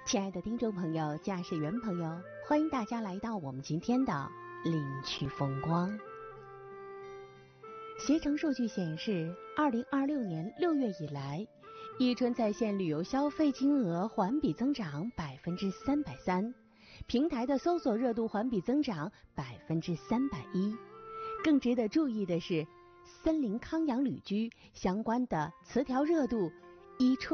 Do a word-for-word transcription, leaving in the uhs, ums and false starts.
亲爱的听众朋友、驾驶员朋友，欢迎大家来到我们今天的领取风光。携程数据显示，二零二六年六月以来，伊春在线旅游消费金额环比增长百分之三百三，平台的搜索热度环比增长百分之三百一。更值得注意的是，森林康养旅居相关的词条热度一创